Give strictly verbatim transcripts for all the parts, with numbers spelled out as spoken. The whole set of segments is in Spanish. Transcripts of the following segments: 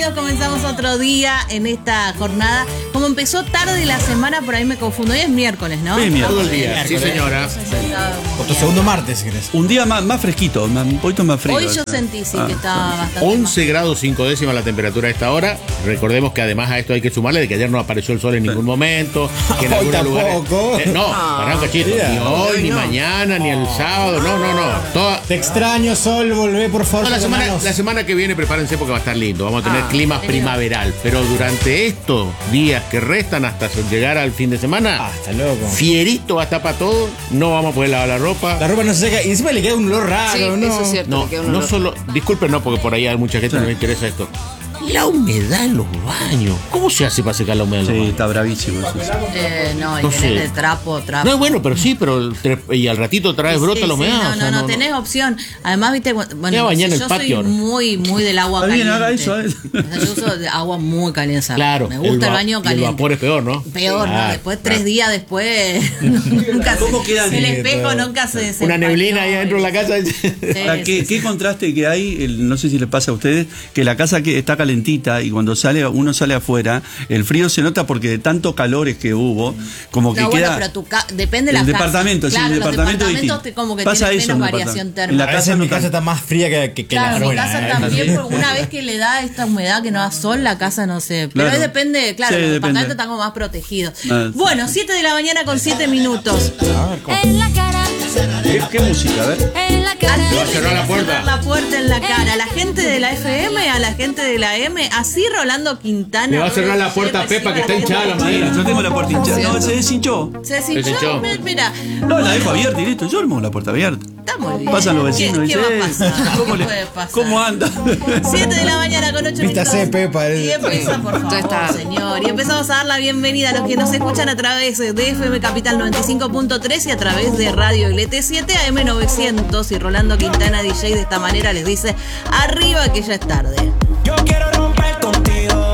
bienvenidos. Comenzamos otro día en esta jornada. Como empezó tarde la semana, por ahí me confundo. Hoy es miércoles, ¿no? Sí, miércoles. Todo el día, sí señora. O tu segundo martes, si querés. Un día más, más fresquito, más, un poquito más frío. Hoy yo sentí, sí, que estaba bastante once grados cinco décimas la temperatura a esta hora. Recordemos que además a esto hay que sumarle de que ayer no apareció el sol en ningún momento. Que en Hoy algunos lugares. tampoco. Eh, no, para un cachito. Ni hoy, ni mañana, ni el sábado. No, no, no. Toda, Te extraño, Sol, volvé por favor. No, la, semana, la semana que viene prepárense porque va a estar lindo. Vamos a tener Ah, clima primaveral. Pero durante estos días que restan hasta llegar al fin de semana, Ah, está loco. fierito va a estar para todo. No vamos a poder lavar la ropa. La ropa no se seca y encima le queda un olor raro, Sí, ¿no? eso es cierto. No, le queda un no olor. solo. Disculpen, no, porque por ahí hay mucha gente que no me interesa esto. La humedad en los baños. ¿Cómo se hace para secar la humedad en los Sí, baños? está bravísimo eso. Eh, no, y No tenés sé. el trapo, trapo. No, bueno, pero sí, pero tre- y al ratito trae Sí, brota sí, la humedad. sí, no, o sea, no, no, tenés opción. Además, viste, bueno, Voy a bañar en el yo patio, soy ¿no? muy, muy del agua Está bien, caliente. haga eso, eh. O sea, yo uso de agua muy caliente. Claro. Me gusta el, va- baño y caliente. el vapor es peor, ¿no? Peor, ¿no? Ah, Después, claro. tres días después, nunca se, ¿Cómo queda el bien espejo todo? nunca se, se Una neblina ahí empañó. adentro de la casa. Sí, Ahora, sí, ¿qué, sí. qué contraste que hay? El- no sé si les pasa a ustedes, que la casa que está calentita y cuando sale uno sale afuera, el frío se nota porque de tanto calores que hubo, como que No, bueno, queda. pero tu ca- depende de la el casa. departamento, sí, Claro, el los departamento es departamentos distinto. te- como que Pasa tienen eso en menos el variación departamento. térmica. En la A veces casa en mi no casa tanto. está más fría que, que, que Claro, la en mi afuera. casa ¿eh? también, porque una vez que le da esta humedad que no da sol, la casa no sé. Pero Claro. ahí depende, claro, Sí, los depende. departamentos están como más protegidos. Ah, sí. Bueno, siete de la mañana con siete minutos. A ver, ¿cómo? En la cara, ¿Qué, qué música? A ver. en la cara. va a cerrar la puerta. Cerrar la puerta en la cara. A la gente de la F M, a la gente de la M, así Rolando Quintana. Le va a cerrar la puerta a Pepa, que está hinchada la madera. Yo tengo la puerta hinchada. No, se deshinchó. Se Se deshinchó. deshinchó. Mira, Mira, No, la dejo abierta y listo. Yo armo la puerta abierta. está muy bien. Pasan los vecinos y ¿Qué, qué va a dicen, pasar? ¿cómo, ¿Qué le- puede pasar? ¿cómo anda? siete de la mañana con ocho minutos. Vístase, Pepa, eh. Y empieza, por favor, Ya está. señor. Y empezamos a dar la bienvenida a los que nos escuchan a través de F M Capital noventa y cinco punto tres y a través de Radio L T siete A M novecientos. Y Rolando Quintana, D J, de esta manera les dice: arriba que ya es tarde. Yo quiero romper contigo.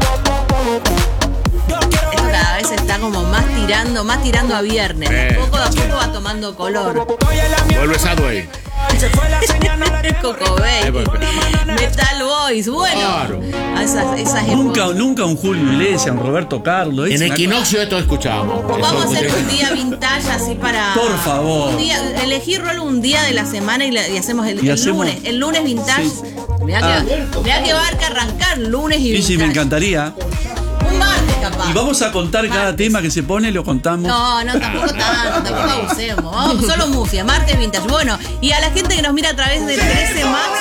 Yo quiero Esto cada vez está como más tirando, más tirando a viernes. De Eh. poco a poco va tomando color. Estoy en la mierda. Vuelve Sadway. Se fue la señal, no la Coco Bay, Metal Boys, bueno, Claro. a esas, esas Nunca, épocas. nunca un Julio Iglesias, un Roberto Carlos. es En una Equinoccio esto escuchábamos. Vamos a Eso- hacer un día vintage así para. Por favor. Un día, elegí rol un día de la semana y, la- y hacemos el, Y el hacemos- lunes. El lunes vintage. Sí. Mirá, Ah. que, mirá que va a arrancar lunes y cosa. Sí, vintage. sí, me encantaría. Un martes capaz. Y vamos a contar cada Martes. tema que se pone, lo contamos. No, no, tampoco tanto, tampoco abusemos. Vamos, solo música, martes vintage. Bueno, y a la gente que nos mira a través de trece Max.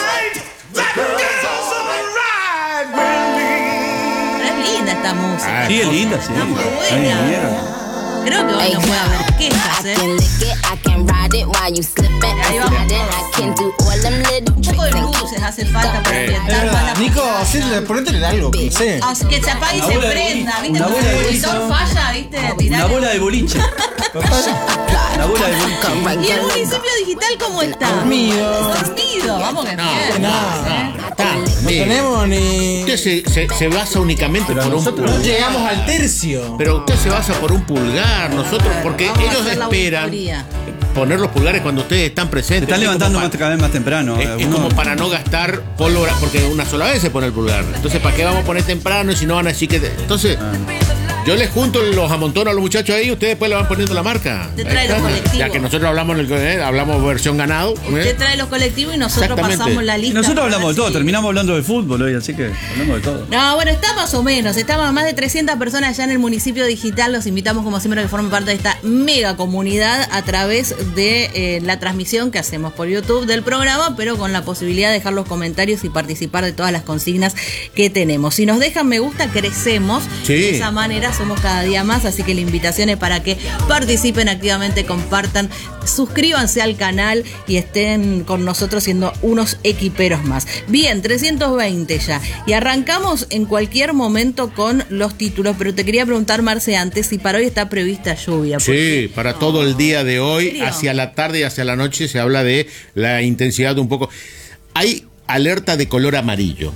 Pero es linda esta música. Ay, Sí, es linda, sí. Está muy buena. Ay, vieron. Creo que hoy no puede haber quejas, I ¿eh? can lick it, I can ride it while you slipping and Ahí vamos. sliding. I can do all them little Un poco de tricks and luces hace falta para Eh. Es ambientar más verdad. la Nico, hacele- ponete algo, no sé. Ah, que se apague y Una se bola de prenda, boliche, ¿viste? una bola de El boliche. monitor falla, ¿viste? Una Tirale. bola de boliche. Una bola de boliche. ¿Y el municipio digital cómo está? Dormido. Dormido. Vamos que bien. Nada. Está, No mire. tenemos ni. Usted se, se, se basa únicamente por un Nosotros no pulgar. llegamos al tercio. Pero usted se basa por un pulgar, nosotros, porque Vamos a ellos hacer la esperan auditoría. poner los pulgares cuando ustedes están Se presentes. están Es levantando como más, pa- cada vez más temprano. Es, es Uno- como para no gastar pólvora, porque una sola vez se pone el pulgar. Entonces, ¿para qué vamos a poner temprano y si no van a decir que... Entonces, yo les junto, los amontono a los muchachos ahí, ustedes después le van poniendo la marca. Te trae Ahí los está. colectivos. Ya que nosotros hablamos, en el, eh, hablamos versión ganado. ¿eh? Usted trae los colectivos y nosotros Exactamente. pasamos la Y lista. nosotros hablamos de todo, Sí. terminamos hablando de fútbol hoy, así que hablamos de todo. No, bueno, está más o menos. Estamos más de trescientas personas ya en el municipio digital. Los invitamos, como siempre, a que formen parte de esta mega comunidad a través de eh, la transmisión que hacemos por YouTube del programa, pero con la posibilidad de dejar los comentarios y participar de todas las consignas que tenemos. Si nos dejan me gusta, crecemos. Sí. De esa manera somos cada día más, así que la invitación es para que participen activamente, compartan, suscríbanse al canal y estén con nosotros siendo unos equiperos más. Bien, trescientos veinte ya. Y arrancamos en cualquier momento con los títulos, pero te quería preguntar, Marce, antes si para hoy está prevista lluvia. Sí, para todo el día de hoy, serio? hacia la tarde y hacia la noche se habla de la intensidad un poco. Hay alerta de color amarillo.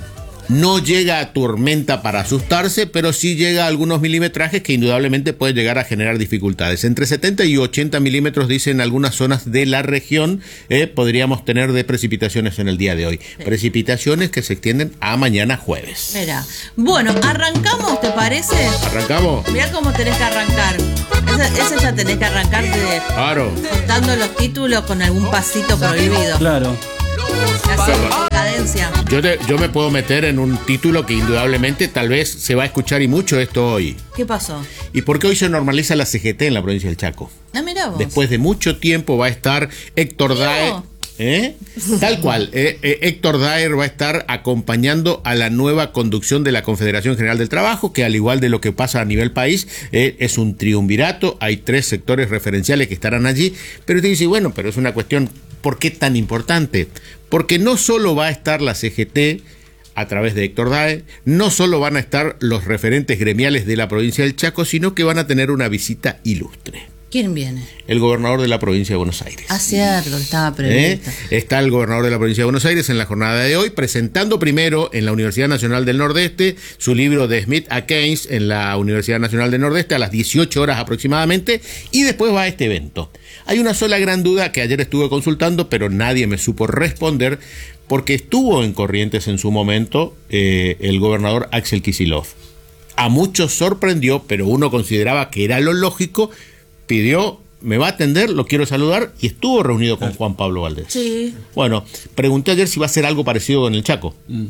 No llega a tormenta para asustarse, pero sí llega a algunos milimetrajes que indudablemente puede llegar a generar dificultades. Entre setenta y ochenta milímetros, dicen algunas zonas de la región, eh, podríamos tener de precipitaciones en el día de hoy. Sí. Precipitaciones que se extienden a mañana jueves. Mira, bueno, ¿arrancamos, te parece? ¿Arrancamos? Mirá cómo tenés que arrancar. Ese, ese ya tenés que arrancar de, claro, contando los títulos con algún pasito prohibido. Claro. Así, cadencia. Yo, te, yo me puedo meter en un título que indudablemente tal vez se va a escuchar y mucho esto hoy. ¿Qué pasó? ¿Y por qué hoy se normaliza la C G T en la provincia del Chaco? Ah, mirá vos. Después de mucho tiempo va a estar Héctor Daer. ¿Eh? Tal cual, eh, eh, Héctor Daer va a estar acompañando a la nueva conducción de la Confederación General del Trabajo, que al igual de lo que pasa a nivel país, eh, es un triunvirato. Hay tres sectores referenciales que estarán allí, pero te dice, bueno, pero es una cuestión, ¿por qué tan importante? Porque no solo va a estar la C G T a través de Héctor Daer, no solo van a estar los referentes gremiales de la provincia del Chaco, sino que van a tener una visita ilustre. ¿Quién viene? El gobernador de la provincia de Buenos Aires. Ah, cierto, estaba previsto. ¿Eh? Está el gobernador de la provincia de Buenos Aires en la jornada de hoy, presentando primero en la Universidad Nacional del Nordeste su libro de Smith a Keynes en la Universidad Nacional del Nordeste a las dieciocho horas aproximadamente, y después va a este evento. Hay una sola gran duda que ayer estuve consultando, pero nadie me supo responder, porque estuvo en Corrientes en su momento eh, el gobernador Axel Kicillof. A muchos sorprendió, pero uno consideraba que era lo lógico. Pidió, me va a atender, lo quiero saludar, y estuvo reunido con Juan Pablo Valdés. Sí. Bueno, pregunté ayer si va a hacer algo parecido con el Chaco. Mm.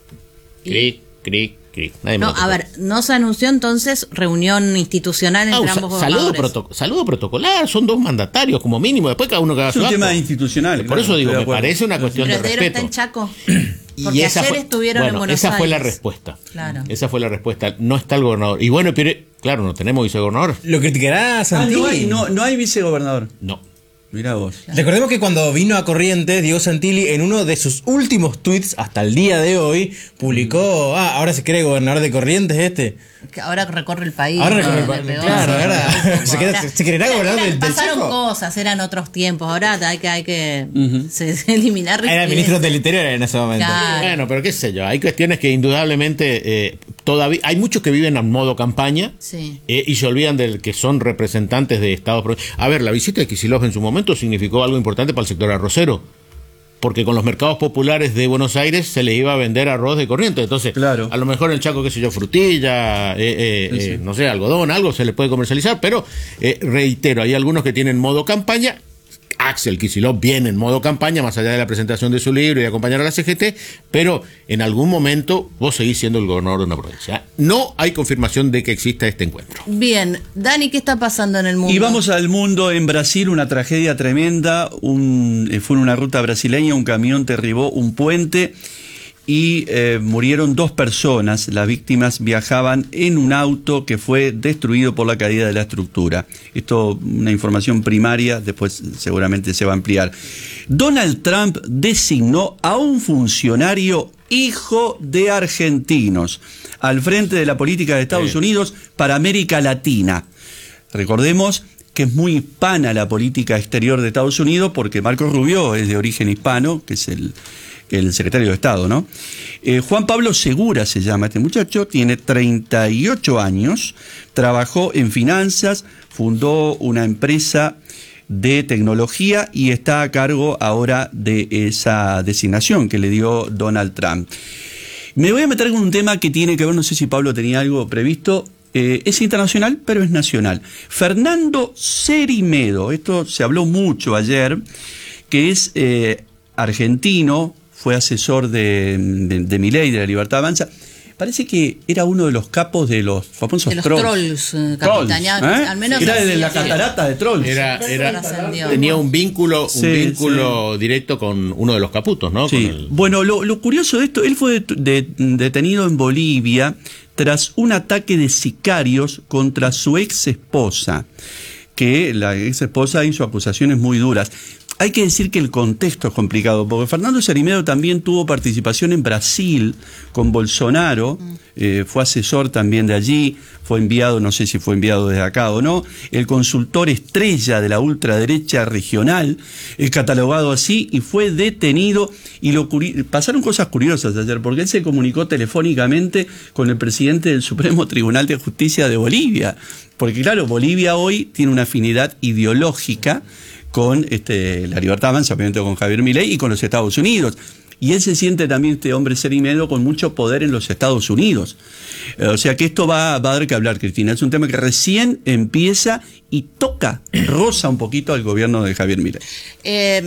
Cric, cric, cric. Nadie me No, a ver, no se anunció entonces reunión institucional entre ah, ambos sa saludo, gobernadores. proto saludo protocolar, son dos mandatarios como mínimo, después cada uno que haga Es su un acto. tema institucional. Por claro, eso digo, me acuerdo. parece una cuestión Pero de el está respeto. en Chaco. Y Porque esa ayer fue, estuvieron bueno, en Buenos esa Aires. fue la respuesta. Claro. Esa fue la respuesta. No está el gobernador. Y bueno, pero claro, no tenemos vicegobernador. Lo criticará Ah, Santilli. no hay, no, no hay vicegobernador. No. Mirá vos. Recordemos que cuando vino a Corrientes, Diego Santilli, en uno de sus últimos tweets hasta el día de hoy, publicó, ah, ahora se cree gobernador de Corrientes este. Que ahora recorre el país. Ahora ¿no? recorre el Le país. pegó, Claro, sí, ahora un se, poco. queda- Ahora- se creerá gobernador del, del Pasaron Chaco. cosas, eran otros tiempos. Ahora hay que, hay que se, se eliminar. Era ministro del Interior en ese momento. Claro. Bueno, pero qué sé yo, hay cuestiones que indudablemente eh, todavía hay muchos que viven a modo campaña Sí. eh, y se olvidan del que son representantes de estados. A ver, la visita de Kicillof en su momento significó algo importante para el sector arrocero, porque con los mercados populares de Buenos Aires se le iba a vender arroz de Corrientes. Entonces, Claro. a lo mejor en el Chaco, qué sé yo, frutilla, eh, eh, Sí, sí. eh, no sé, algodón, algo se le puede comercializar, pero eh, reitero, hay algunos que tienen modo campaña. Axel Kicillof viene en modo campaña, más allá de la presentación de su libro y de acompañar a la C G T, pero en algún momento vos seguís siendo el gobernador de una provincia. No hay confirmación de que exista este encuentro. Bien, Dani, ¿qué está pasando en el mundo? Y vamos al mundo. En Brasil, una tragedia tremenda. Un, eh, fue en una ruta brasileña, un camión derribó un puente y eh, murieron dos personas. Las víctimas viajaban en un auto que fue destruido por la caída de la estructura. Esto, una información primaria, después seguramente se va a ampliar. Donald Trump designó a un funcionario hijo de argentinos al frente de la política de Estados Sí. Unidos para América Latina. Recordemos que es muy hispana la política exterior de Estados Unidos porque Marco Rubio es de origen hispano, que es el, el secretario de Estado, ¿no? Eh, Juan Pablo Segura se llama este muchacho, tiene treinta y ocho años, trabajó en finanzas, fundó una empresa de tecnología y está a cargo ahora de esa designación que le dio Donald Trump. Me voy a meter con un tema que tiene que ver, no sé si Pablo tenía algo previsto. Eh, es internacional, pero es nacional. Fernando Cerimedo, esto se habló mucho ayer, que es eh, argentino, fue asesor de, de, de Milei, de la Libertad Avanza. Parece que era uno de los capos de los famosos De los trolls. trolls, eh, Trolls, capitaneados, ¿eh? al menos Era así, de la así. catarata de trolls. Era, era, trascendió. tenía un vínculo, un Sí, vínculo directo con uno de los caputos, ¿no? Sí. Con el- Bueno, lo, lo curioso de esto, él fue de- de- detenido en Bolivia tras un ataque de sicarios contra su ex esposa, que la ex esposa hizo acusaciones muy duras. hay que decir que el contexto es complicado, porque Fernando Cerimero también tuvo participación en Brasil con Bolsonaro, mm. eh, fue asesor también de allí, fue enviado, no sé si fue enviado desde acá o no, el consultor estrella de la ultraderecha regional, eh, catalogado así, y fue detenido, y lo pasaron cosas curiosas ayer, porque él se comunicó telefónicamente con el presidente del Supremo Tribunal de Justicia de Bolivia, porque claro, Bolivia hoy tiene una afinidad ideológica con este, la Libertad Avanza, obviamente con Javier Milei y con los Estados Unidos. Y él se siente también, este hombre Cerimero, con mucho poder en los Estados Unidos. Eh, o sea que esto va, va a dar que hablar, Cristina. Es un tema que recién empieza y toca, roza un poquito al gobierno de Javier Milei. Eh,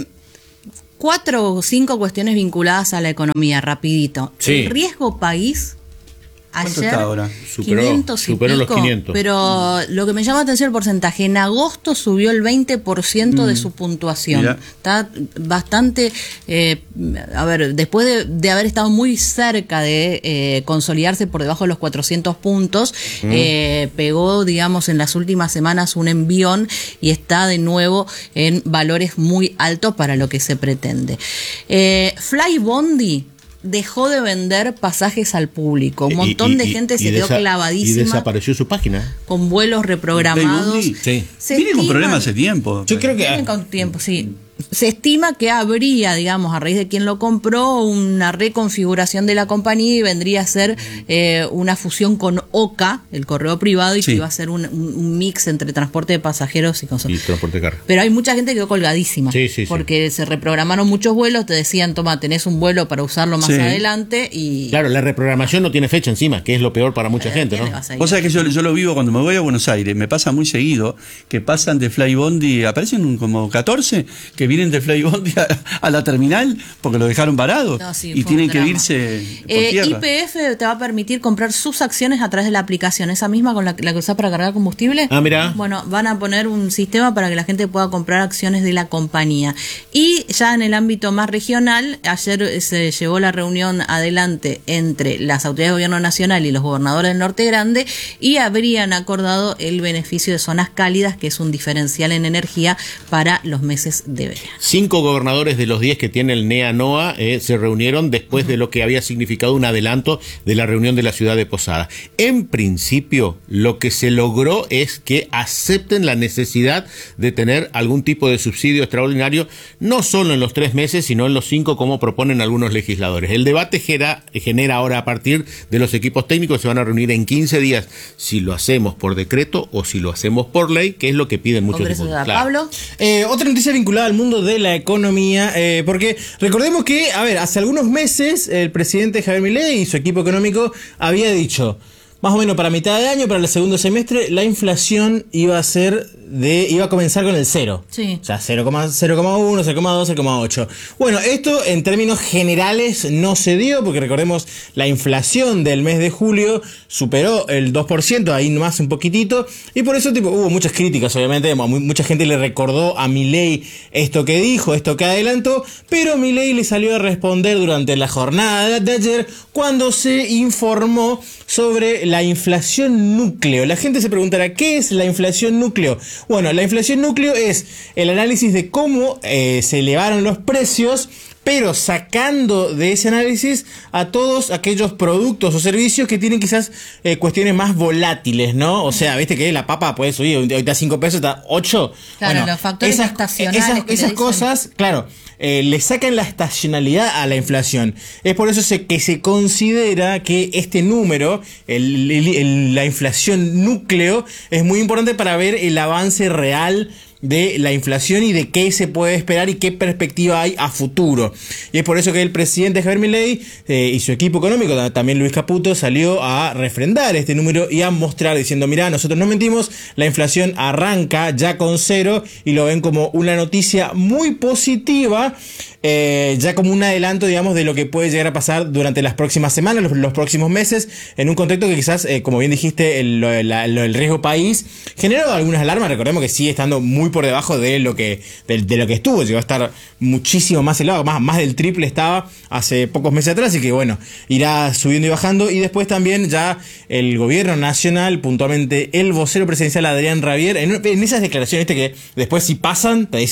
cuatro o cinco cuestiones vinculadas a la economía, rapidito. Sí. El riesgo país... ¿Cuánto Ayer, está ahora? Superó, quinientos y superó pico, los quinientos. Pero lo que me llama la atención el porcentaje, en agosto subió el veinte por ciento mm. de su puntuación. Mira. Está bastante, eh, a ver, después de, de haber estado muy cerca de eh, consolidarse por debajo de los cuatrocientos puntos, mm. eh, pegó, digamos, en las últimas semanas un envión y está de nuevo en valores muy altos para lo que se pretende. Eh, Flybondi dejó de vender pasajes al público. Un montón y, y, de gente y, se y quedó clavadísima. Y desapareció su página. Con vuelos reprogramados. Sí. Viene con problemas hace tiempo. Yo creo que... Viene con tiempo, sí. Se estima que habría, digamos, a raíz de quien lo compró, una reconfiguración de la compañía y vendría a ser eh, una fusión con Oca, el correo privado, y sí. que iba a ser un, un mix entre transporte de pasajeros y cosas. Y transporte de carga. Pero hay mucha gente que quedó colgadísima. Sí, sí, porque sí. se reprogramaron muchos vuelos, te decían, toma, tenés un vuelo para usarlo más sí. adelante y... Claro, la reprogramación no tiene fecha encima, que es lo peor para mucha eh, gente, ¿no? O sea que yo, yo lo vivo cuando me voy a Buenos Aires, me pasa muy seguido que pasan de Flybondi, aparecen como catorce que vienen de Flybondi A, a la terminal porque lo dejaron varado no, sí, y tienen que irse por eh, tierra. Y P F te va a permitir comprar sus acciones a través de la aplicación, esa misma con la, la que usás para cargar combustible. Ah, mira. Bueno, van a poner un sistema para que la gente pueda comprar acciones de la compañía. Y ya en el ámbito más regional, ayer se llevó la reunión adelante entre las autoridades de gobierno nacional y los gobernadores del Norte Grande y habrían acordado el beneficio de zonas cálidas, que es un diferencial en energía para los meses de verano. Cinco gobernadores de los diez que tiene el NEA-NOA eh, se reunieron después uh-huh. de lo que había significado un adelanto de la reunión de la ciudad de Posada. En principio, lo que se logró es que acepten la necesidad de tener algún tipo de subsidio extraordinario, no solo en los tres meses, sino en los cinco, como proponen algunos legisladores. El debate genera, genera ahora a partir de los equipos técnicos, se van a reunir en quince días, si lo hacemos por decreto o si lo hacemos por ley, que es lo que piden muchos diputados. Claro. Pablo. Eh, otra noticia vinculada al mundo de la economía, eh, porque recordemos que, a ver, hace algunos meses el presidente Javier Milei y su equipo económico había dicho, más o menos para mitad de año, para el segundo semestre, la inflación iba a ser de, iba a comenzar con el cero. Sí. O sea, cero coma uno, cero coma dos, cero coma ocho. Bueno, esto en términos generales no se dio, porque recordemos, la inflación del mes de julio superó el dos por ciento, ahí nomás un poquitito, y por eso tipo, hubo muchas críticas, obviamente, mucha gente le recordó a Milei esto que dijo, esto que adelantó, pero Milei le salió a responder durante la jornada de ayer, cuando se informó sobre la inflación núcleo. La gente se preguntará, ¿qué es la inflación núcleo? Bueno, la inflación núcleo es el análisis de cómo eh, se elevaron los precios, pero sacando de ese análisis a todos aquellos productos o servicios que tienen quizás eh, cuestiones más volátiles, ¿no? O sea, viste que la papa puede subir, ahorita cinco pesos, está ocho. Claro, bueno, los factores esas, estacionales. Esas, que esas cosas, claro, eh, le sacan la estacionalidad a la inflación. Es por eso se, que se considera que este número, el, el, el, la inflación núcleo, es muy importante para ver el avance real de la inflación y de qué se puede esperar y qué perspectiva hay a futuro. Y es por eso que el presidente Javier Milei eh, y su equipo económico, también Luis Caputo, salió a refrendar este número y a mostrar diciendo, mirá, nosotros no mentimos, la inflación arranca ya con cero y lo ven como una noticia muy positiva, eh, ya como un adelanto, digamos, de lo que puede llegar a pasar durante las próximas semanas, los, los próximos meses, en un contexto que quizás, eh, como bien dijiste, el, lo, la, lo, el riesgo país generó algunas alarmas. Recordemos que sigue estando muy por debajo de lo que de, de lo que estuvo, llegó a estar muchísimo más elevado, más, más del triple estaba hace pocos meses atrás, y que bueno, irá subiendo y bajando. Y después también ya el gobierno nacional, puntualmente el vocero presidencial Adrián Rabier, en, en esas declaraciones, ¿viste? Que después si pasan te dicen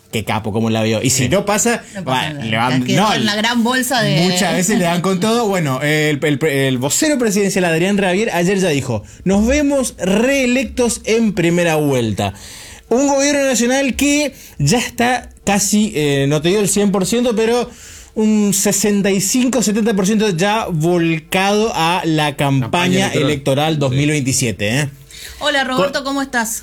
qué capo, cómo la vio. Y si no pasa, No pasa bueno, nada. le van, Quedó no, en la gran bolsa de... muchas veces le dan con todo. Bueno, el, el, el vocero presidencial Adrián Rabier ayer ya dijo, nos vemos reelectos en primera vuelta. Un gobierno nacional que ya está casi, eh, no te digo el cien por ciento, pero un sesenta y cinco a setenta por ciento ya volcado a la campaña, Campaña electoral. electoral dos mil veintisiete. ¿eh? Hola Roberto, ¿cómo estás?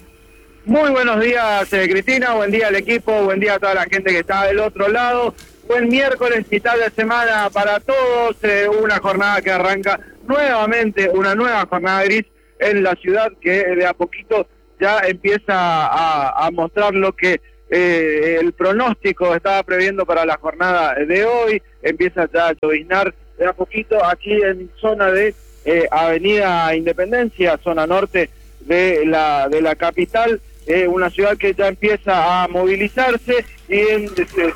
Muy buenos días, eh, Cristina, buen día al equipo, buen día a toda la gente que está del otro lado. Buen miércoles, mitad de semana para todos, eh, una jornada que arranca nuevamente, una nueva jornada gris en la ciudad que de a poquito ya empieza a, a mostrar lo que eh, el pronóstico estaba previendo para la jornada de hoy, empieza ya a lloviznar de a poquito aquí en zona de eh, Avenida Independencia, zona norte de la, de la capital. Eh, una ciudad que ya empieza a movilizarse y en,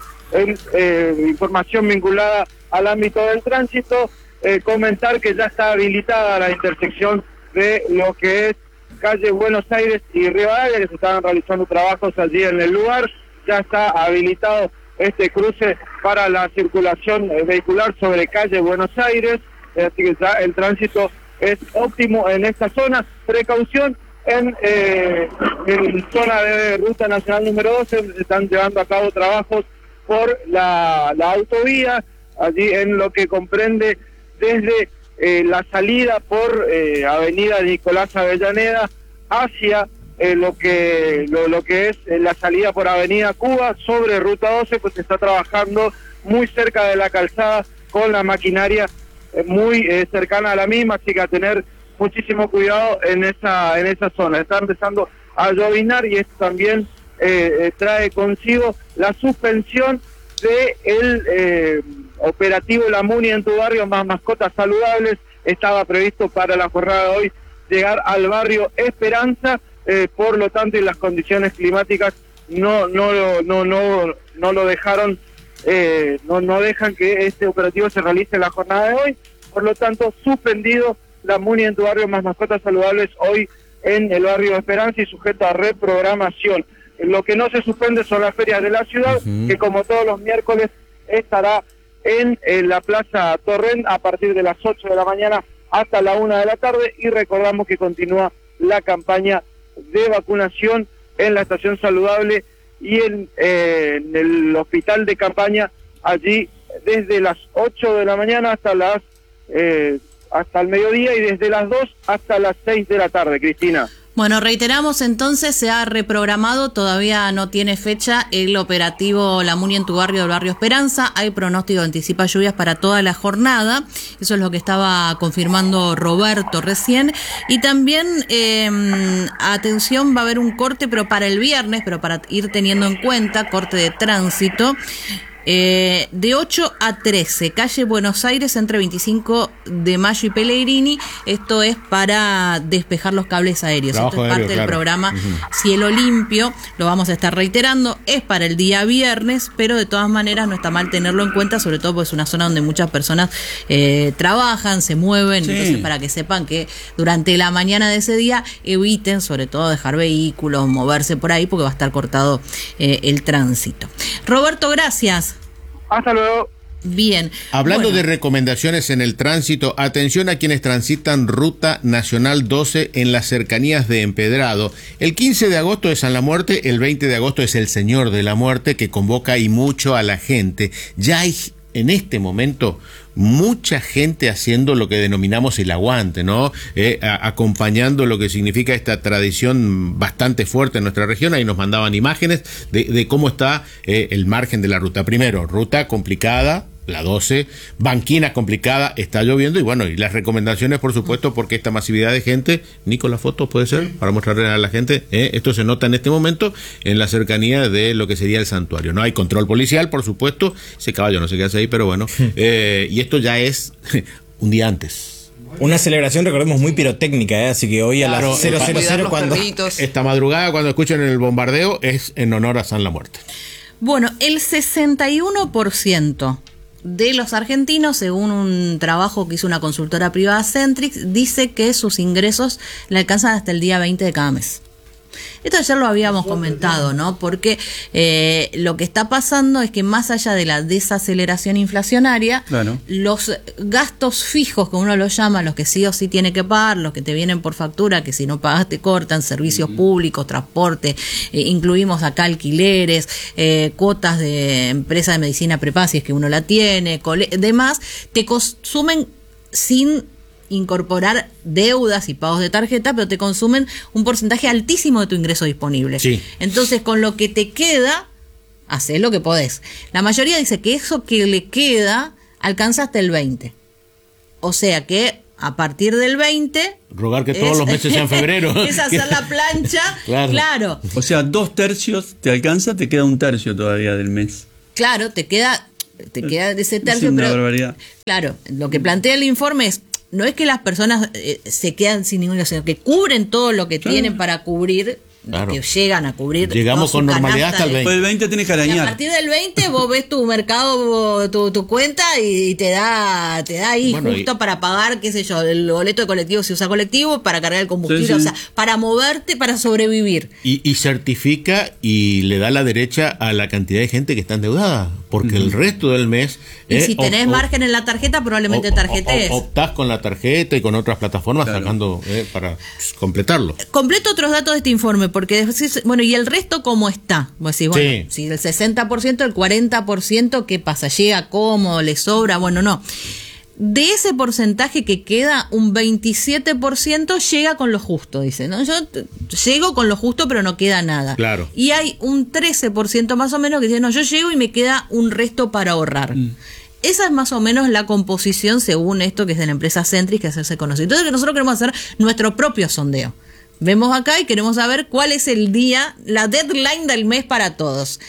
en eh, información vinculada al ámbito del tránsito, eh, comentar que ya está habilitada la intersección de lo que es calle Buenos Aires y Rivadavia, que se estaban realizando trabajos allí en el lugar. Ya está habilitado este cruce para la circulación vehicular sobre calle Buenos Aires, eh, así que ya el tránsito es óptimo en esta zona. Precaución en, eh, en zona de Ruta Nacional número doce, se están llevando a cabo trabajos por la, la autovía, allí en lo que comprende desde eh, la salida por eh, Avenida Nicolás Avellaneda hacia eh, lo que lo, lo que es eh, la salida por Avenida Cuba sobre Ruta doce, pues se está trabajando muy cerca de la calzada con la maquinaria eh, muy eh, cercana a la misma, así que a tener muchísimo cuidado en esa en esa zona. Está empezando a llovinar y esto también eh, eh, trae consigo la suspensión de el eh, operativo La Muni en tu barrio, más mascotas saludables. Estaba previsto para la jornada de hoy llegar al barrio Esperanza, eh, por lo tanto, y las condiciones climáticas no no lo- no no no lo dejaron, eh, no no dejan que este operativo se realice en la jornada de hoy. Por lo tanto, suspendido La Muni en tu barrio, más mascotas saludables hoy en el barrio Esperanza y sujeto a reprogramación. Lo que no se suspende son las ferias de la ciudad, uh-huh. que como todos los miércoles estará en, en la Plaza Torrent a partir de las ocho de la mañana hasta la una de la tarde, y recordamos que continúa la campaña de vacunación en la estación saludable y en, eh, en el hospital de campaña, allí desde las ocho de la mañana hasta las eh, hasta el mediodía y desde las dos hasta las seis de la tarde, Cristina. Bueno, reiteramos entonces, se ha reprogramado, todavía no tiene fecha el operativo La Muni en tu barrio del barrio Esperanza. Hay pronóstico, anticipa lluvias para toda la jornada, eso es lo que estaba confirmando Roberto recién. Y también, eh, atención, va a haber un corte, pero para el viernes, pero para ir teniendo en cuenta, corte de tránsito. Eh, de ocho a trece, calle Buenos Aires entre veinticinco de mayo y Pellegrini. Esto es para despejar los cables aéreos. Trabajo Esto es aéreo, parte del claro. programa Uh-huh. Cielo Limpio. Lo vamos a estar reiterando. Es para el día viernes, pero de todas maneras no está mal tenerlo en cuenta, sobre todo porque es una zona donde muchas personas eh, trabajan, se mueven. Sí. Entonces, para que sepan que durante la mañana de ese día eviten, sobre todo, dejar vehículos, moverse por ahí, porque va a estar cortado eh, el tránsito. Roberto, gracias. Hasta luego. Bien. Hablando Bueno, de recomendaciones en el tránsito, atención a quienes transitan Ruta Nacional doce en las cercanías de Empedrado. El quince de agosto es San la Muerte, el veinte de agosto es el Señor de la Muerte, que convoca y mucho a la gente. Ya hay en este momento mucha gente haciendo lo que denominamos el aguante, ¿no? Eh, a, acompañando lo que significa esta tradición bastante fuerte en nuestra región. Ahí nos mandaban imágenes de, de cómo está eh, el margen de la ruta. Primero, ruta complicada, la doce, banquina complicada, está lloviendo, y bueno, y las recomendaciones, por supuesto, porque esta masividad de gente, Nico, la foto puede ser, para mostrarle a la gente, eh, esto se nota en este momento en la cercanía de lo que sería el santuario. No hay control policial, por supuesto, ese caballo no sé qué hace ahí, pero bueno, eh, y esto ya es un día antes. Una celebración, recordemos, muy pirotécnica, ¿eh? Así que hoy a Claro, las cero cero cero cuando... Esta madrugada, cuando escuchen el bombardeo, es en honor a San la Muerte. bueno, el sesenta y uno por ciento de los argentinos, según un trabajo que hizo una consultora privada, Centrix, dice que sus ingresos le alcanzan hasta el día veinte de cada mes. Esto ayer lo habíamos comentado, ¿no? Porque eh, lo que está pasando es que más allá de la desaceleración inflacionaria, Claro. los gastos fijos, como uno los llama, los que sí o sí tiene que pagar, los que te vienen por factura, que si no pagas te cortan, servicios públicos, transporte, eh, incluimos acá alquileres, eh, cuotas de empresa de medicina prepaga, si es que uno la tiene, cole- demás, te consumen sin incorporar deudas y pagos de tarjeta, pero te consumen un porcentaje altísimo de tu ingreso disponible. Sí. Entonces, con lo que te queda, hacé lo que podés. La mayoría dice que eso que le queda alcanza hasta el veinte. O sea que a partir del veinte... Rogar que todos es- los meses sean febrero. es hacer la plancha. Claro. Claro. O sea, dos tercios te alcanza, te queda un tercio todavía del mes. Claro, te queda, te queda de ese Es tercio, una pero barbaridad. claro, lo que plantea el informe es, no es que las personas eh, se quedan sin ningún, sino que cubren todo lo que Claro. tienen para cubrir, Claro. que llegan a cubrir. Llegamos toda su con normalidad canasta hasta el de- veinte. Después del veinte tenés que Y a arañar. partir del veinte vos ves tu mercado, tu, tu cuenta y te da te da ahí Bueno, justo y- para pagar, qué sé yo, el boleto de colectivo si usa colectivo, para cargar el combustible, Sí, sí. o sea, para moverte, para sobrevivir. Y, y certifica y le da la derecha a la cantidad de gente que está endeudada, porque el resto del mes... Y eh, si tenés op- op- margen en la tarjeta, probablemente op- tarjetes. op- optás con la tarjeta y con otras plataformas Claro. sacando eh, para completarlo. Completo otros datos de este informe, porque decís, bueno, ¿y el resto cómo está? Vos decís, bueno, Sí. si el sesenta por ciento, el cuarenta por ciento, ¿qué pasa? ¿Llega cómodo? ¿Le sobra? Bueno, no. De ese porcentaje que queda, un veintisiete por ciento llega con lo justo, dice, ¿no? Yo t- llego con lo justo, pero no queda nada. Claro. Y hay un trece por ciento más o menos que dice, no, yo llego y me queda un resto para ahorrar. Esa es más o menos la composición según esto que es de la empresa Centris, que hacerse conocido. Entonces que nosotros queremos hacer nuestro propio sondeo. Vemos acá y queremos saber cuál es el día, la deadline del mes para todos.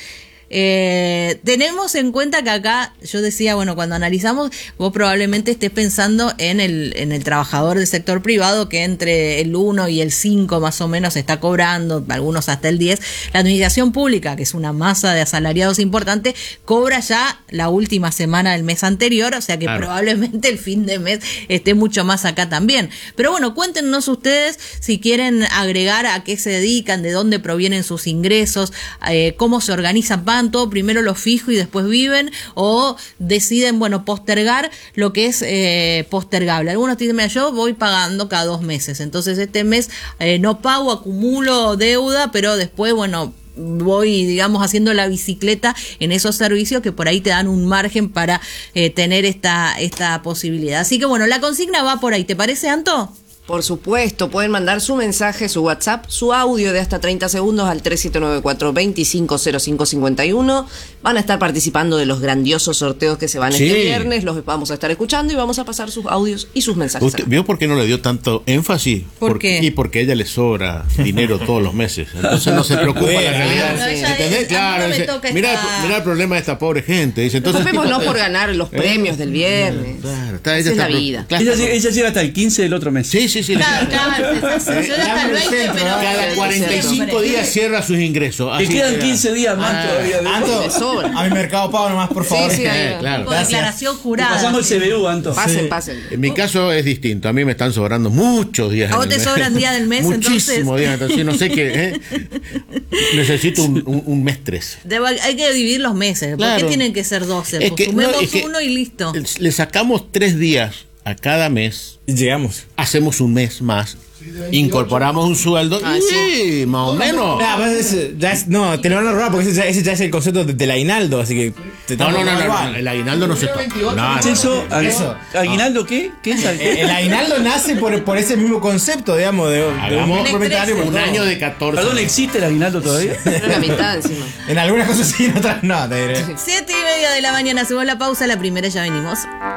Eh, tenemos en cuenta que acá, yo decía, bueno, cuando analizamos, vos probablemente estés pensando en el, en el trabajador del sector privado que entre el uno y el cinco más o menos está cobrando, algunos hasta el diez. La administración pública, que es una masa de asalariados importante, cobra ya la última semana del mes anterior, o sea que Claro. probablemente el fin de mes esté mucho más acá también. Pero bueno, cuéntenos ustedes si quieren agregar a qué se dedican, de dónde provienen sus ingresos, eh, cómo se organizan, pagan todo primero lo fijo y después viven, o deciden, bueno, postergar lo que es eh, postergable. Algunos dicen, mira, yo voy pagando cada dos meses, entonces este mes eh, no pago, acumulo deuda, pero después, bueno, voy, digamos, haciendo la bicicleta en esos servicios que por ahí te dan un margen para eh, tener esta, esta posibilidad. Así que bueno, la consigna va por ahí. ¿Te parece, Anto? Por supuesto, pueden mandar su mensaje, su WhatsApp, su audio de hasta treinta segundos al tres siete nueve cuatro, dos cinco cero cinco cinco uno. Van a estar participando de los grandiosos sorteos que se van Sí. este viernes, los vamos a estar escuchando y vamos a pasar sus audios y sus mensajes. ¿Usted vio por qué no le dio tanto énfasis? ¿Por Porque- qué? Y porque a ella le sobra dinero todos los meses. Entonces no se preocupa la Bueno, realidad. no, ella ¿Entendés? es- a Claro. mí no me dice, toca mira, esta- mira el problema de esta pobre gente. Dice, Nos entonces, preocupemos tipo, no por ganar los premios del viernes. Claro, está, ella Esa es está la pro- vida. claro. Ella, llega- ella llega hasta el quince del otro mes. Sí, sí, sí. Claro, claro, yo ya hasta el veinte, pero... Cada cuarenta y cinco días cierra sus ingresos. Te Así quedan que- quince días más Ah. todavía. de- Anto, Me sobra. a mi Mercado Pago nomás, por favor. Sí, sí, ahí Eh, va. claro. Con declaración jurada. Pasamos el C B U, Anto. Pasen, pasen. En mi caso es distinto. A mí me están sobrando muchos días. ¿A en vos el te mes. sobran días del mes, Muchísimos entonces? días. Entonces, no sé qué. ¿eh? Necesito un, un- un mes tres. Debo- hay que dividir los meses. ¿Por Claro. qué tienen que ser doce? Es que, Pues sumemos no, es que uno y listo. Le sacamos tres días a cada mes. Y llegamos. Hacemos un mes más. Incorporamos un sueldo. Ah, y sí. más o menos. Ah, pues ese ya es- no, te lo van a robar porque ese ya, ese ya es el concepto de- del aguinaldo, así que te No, no, no, no, igual. no, el aguinaldo no se toca. No, ¿Qué es eso? Agu- Eso. ¿Aguinaldo qué? ¿Qué es El, el aguinaldo nace por, por ese mismo concepto, digamos, de, de un Hagamos complementario por un todo. año de catorce. Perdón, ¿existe el aguinaldo todavía? Pero la mitad encima. En algunas cosas sí, en otras no, te diré. Siete y media de la mañana, hacemos la pausa, la primera ya venimos.